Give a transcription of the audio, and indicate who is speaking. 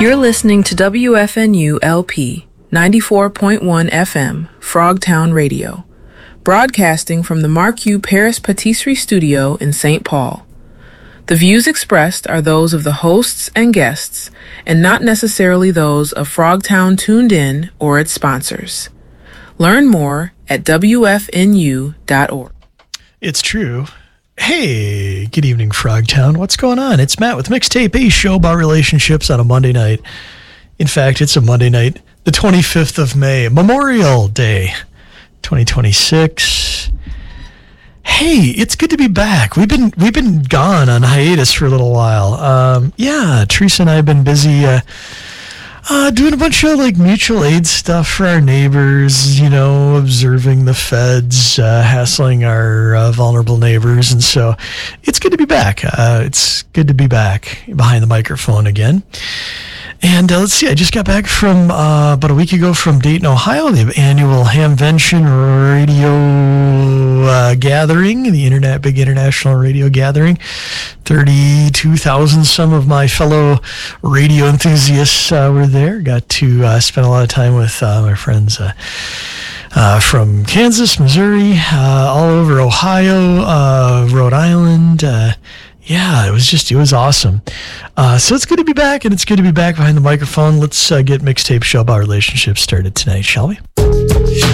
Speaker 1: You're listening to WFNU LP 94.1 FM, Frogtown Radio, broadcasting from the Mark U. Paris Patisserie Studio in St. Paul. The views expressed are those of the hosts and guests, and not necessarily those of Frogtown Tuned In or its sponsors. Learn more at WFNU.org.
Speaker 2: It's true. Hey, good evening, Frogtown. What's going on? It's Matt with Mixtape, a show about relationships on a Monday night. In fact, it's a Monday night, the 25th of May, Memorial Day, 2026. Hey, it's good to be back. We've been gone on hiatus for a little while. Teresa and I have been busy doing a bunch of mutual aid stuff for our neighbors, observing the feds, hassling our vulnerable neighbors. And so it's good to be back. It's good to be back behind the microphone again. And let's see, I just got back from about a week ago from Dayton, Ohio, the annual Hamvention Radio Gathering, the big international radio gathering. 32,000 some of my fellow radio enthusiasts were there. Got to spend a lot of time with my friends from Kansas, Missouri, all over Ohio, Rhode Island. Yeah, it was awesome. So it's good to be back, and it's good to be back behind the microphone. Let's get Mixtape Show about relationships started tonight, shall we?